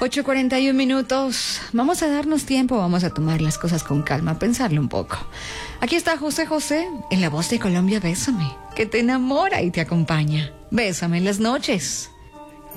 8:41. Vamos a darnos tiempo, vamos a tomar las cosas con calma, pensarlo un poco. Aquí está José José, en la voz de Colombia, Bésame, que te enamora y te acompaña. Bésame en las noches.